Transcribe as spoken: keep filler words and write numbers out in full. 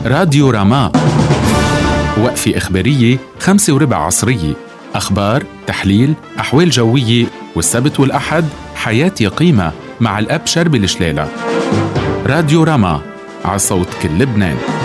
راديو راما، وقفة إخبارية خمسة وربع عصرية، أخبار، تحليل، أحوال جوية، والسبت والأحد حياتي قيمة مع الأب شربي الشلالة. راديو راما، على صوت كل لبنان.